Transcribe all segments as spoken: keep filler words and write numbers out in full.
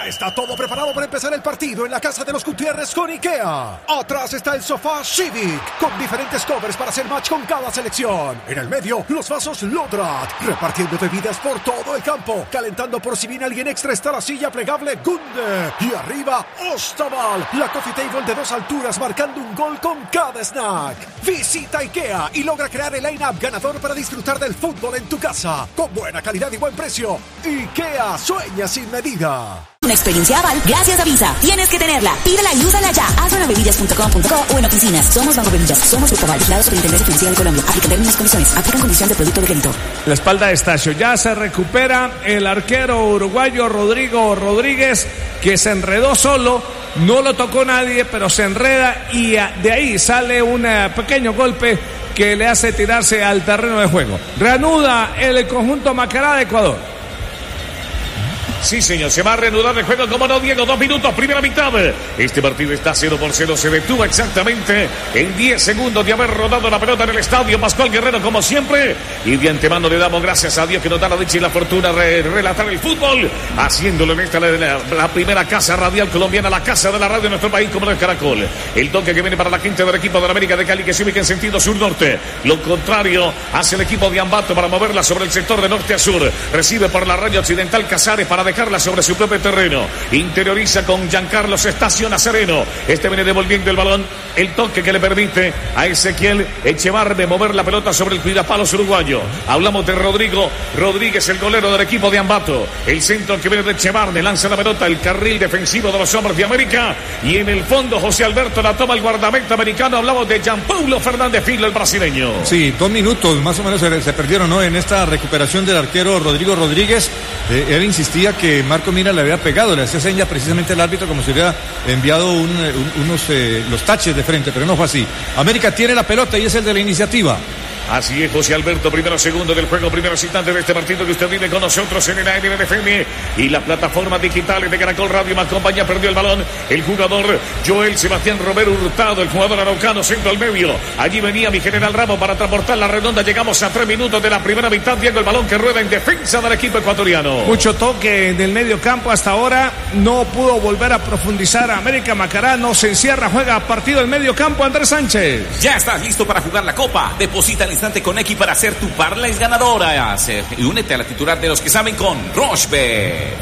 Ya está todo preparado para empezar el partido en la casa de los Gutiérrez con IKEA. Atrás está el sofá Civic, con diferentes covers para hacer match con cada selección. En el medio, los vasos Lodrat, repartiendo bebidas por todo el campo. Calentando por si viene alguien extra está la silla plegable Gunde. Y arriba, Ostaval, la coffee table de dos alturas marcando un gol con cada snack. Visita IKEA y logra crear el line-up ganador para disfrutar del fútbol en tu casa. Con buena calidad y buen precio. IKEA, sueña sin medida. Una experiencia Aval gracias a Visa. Tienes que tenerla. Pídela y úsala ya. Hazlo en bebidas punto com punto co o en oficinas. Somos Banco Bevillas. Somos Grupo Aval. Vigilado Superintendencia Financiera de Colombia. Aplican términos y condiciones. Aplican condición de producto de crédito. La espalda de Estacio. Ya se recupera el arquero uruguayo Rodrigo Rodríguez, que se enredó solo. No lo tocó nadie, pero se enreda y de ahí sale un pequeño golpe que le hace tirarse al terreno de juego. Reanuda el conjunto Macará de Ecuador. Sí, señor, se va a reanudar el juego, como no, Diego, dos minutos, primera mitad. Este partido está cero por cero, se detuvo exactamente en diez segundos de haber rodado la pelota en el estadio. Pascual Guerrero, como siempre, y de antemano le damos gracias a Dios que nos da la dicha y la fortuna de relatar el fútbol, haciéndolo en esta la, la, la primera casa radial colombiana, la casa de la radio de nuestro país, como no es Caracol. El toque que viene para la gente del equipo de la América de Cali, que se ubica en sentido sur-norte. Lo contrario hace el equipo de Ambato para moverla sobre el sector de norte a sur. Recibe por la raya occidental Casares para dejarla sobre su propio terreno. Interioriza con Giancarlos Estacio Nazareno. Este viene devolviendo el balón. El toque que le permite a Ezequiel Echevarne mover la pelota sobre el cuidapalos uruguayo. Hablamos de Rodrigo Rodríguez, el golero del equipo de Ambato. El centro que viene de Echevarne. Lanza la pelota, el carril defensivo de los hombres de América. Y en el fondo José Alberto la toma el guardameta americano. Hablamos de Gianpaulo Fernández Filho, el brasileño. Sí, dos minutos más o menos se, se perdieron, ¿no? En esta recuperación del arquero Rodrigo Rodríguez. Eh, él insistía que Marco Mina le había pegado, le hacía seña precisamente al árbitro como si hubiera enviado un, un, unos eh, los taches de frente, pero no fue así. América tiene la pelota y es el de la iniciativa. Así es, José Alberto, primero segundo del juego, primeros instantes de este partido que usted vive con nosotros en el A N F M y la plataforma digital de Caracol Radio más compañía. Perdió el balón el jugador Joel Sebastián Romero Hurtado, el jugador araucano, centro al medio. Allí venía mi general Ramos para transportar la redonda. Llegamos a tres minutos de la primera mitad. Diego, el balón que rueda en defensa del equipo ecuatoriano. Mucho toque en el medio campo hasta ahora. No pudo volver a profundizar a América. Macará no se encierra, juega partido en medio campo. Andrés Sánchez. Ya estás listo para jugar la Copa. Deposita el instante con X para hacer tu parlay ganadora. Y únete a la titular de los que saben con Rochebet.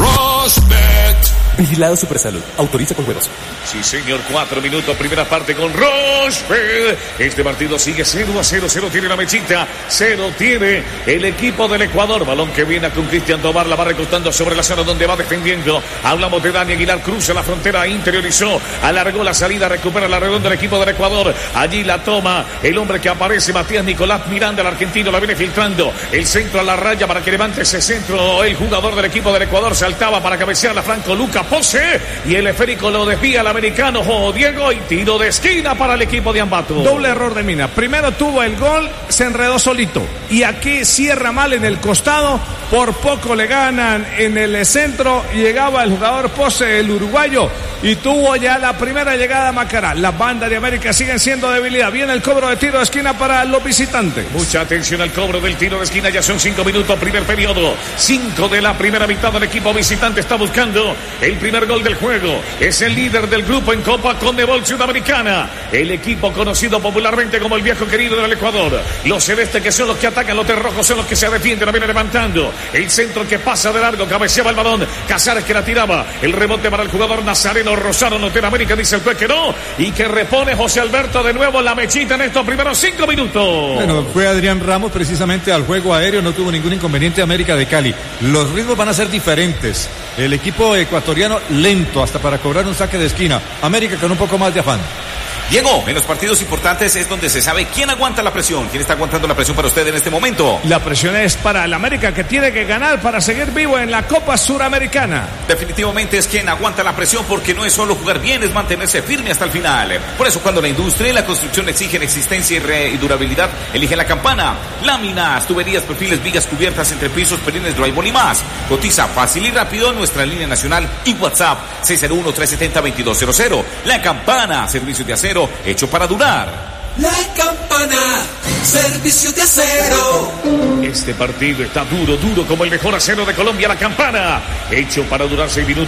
Rochebet. Vigilado Supersalud. Autoriza con juegos. Sí, señor. Cuatro minutos. Primera parte con Rochebet. Este partido sigue cero a cero. Cero tiene la mechita. Cero tiene el equipo del Ecuador. Balón que viene con Cristian Tobar. La va recortando sobre la zona donde va defendiendo. Hablamos de Dani Aguilar. Cruza la frontera. Interiorizó. Alargó la salida. Recupera la redonda del equipo del Ecuador. Allí la toma el hombre que aparece. Matías Nicolás Miranda. El argentino la viene filtrando. El centro a la raya para que levante ese centro. El jugador del equipo del Ecuador saltaba para cabecear la Franco Luca Pose. Y el esférico lo desvía el americano oh, Diego. Y tiro de esquina para el equipo de Ambato. Doble error de Mina. Primero tuvo el gol, se enredó solito. Y aquí cierra mal en el costado. Por poco le ganan en el centro. Llegaba el jugador Pose, el uruguayo. Y tuvo ya la primera llegada a Macará. Las bandas de América siguen siendo debilidad. Viene el cobro de tiro de esquina para los visitantes. Mucha atención al cobro del tiro de esquina. Ya son cinco minutos, primer periodo. Cinco de la primera mitad del equipo visitante. Está buscando el primer gol del juego. Es el líder del grupo en Copa Conmebol Sudamericana. El equipo conocido popularmente como el viejo querido del Ecuador. Los celestes que son los que atacan, los de rojos son los que se defienden. La viene levantando. El centro que pasa de largo. Cabeceaba el balón. Casares que la tiraba. El rebote para el jugador Nazareno Rosado. Notera América, dice el juez que no. Y que repone José Alberto de nuevo la mechita en estos primeros cinco minutos. Bueno, fue Adrián Ramos precisamente al juego aéreo. No tuvo ningún inconveniente América de Cali. Los ritmos van a ser diferentes. El equipo ecuatoriano lento hasta para cobrar un saque de esquina. América con un poco más de afán. Diego, en los partidos importantes es donde se sabe quién aguanta la presión. ¿Quién está aguantando la presión para usted en este momento? La presión es para el América, que tiene que ganar para seguir vivo en la Copa Suramericana. Definitivamente es quien aguanta la presión, porque no es solo jugar bien, es mantenerse firme hasta el final. Por eso cuando la industria y la construcción exigen existencia y, re- y durabilidad, elige La Campana. Láminas, tuberías, perfiles, vigas cubiertas, entrepisos, perines, drywall y más. Cotiza fácil y rápido en nuestra línea nacional y WhatsApp seis cero uno, tres siete cero, dos dos cero cero. La Campana, servicios de acero hecho para durar. La Campana, servicio de acero. Este partido está duro, duro como el mejor acero de Colombia. La Campana, hecho para durar seis minutos.